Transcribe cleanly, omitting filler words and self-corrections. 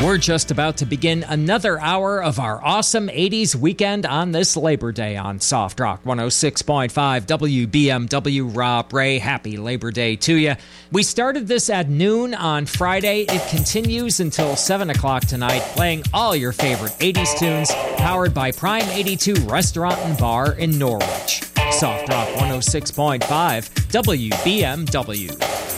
We're just about to begin another hour of our awesome 80s weekend on this Labor Day on Soft Rock 106.5 WBMW. Rob Ray, happy Labor Day to you. We started this at noon on Friday. It continues until 7 o'clock tonight, playing all your favorite 80s tunes, powered by Prime 82 Restaurant and Bar in Norwich. Soft Rock 106.5 WBMW.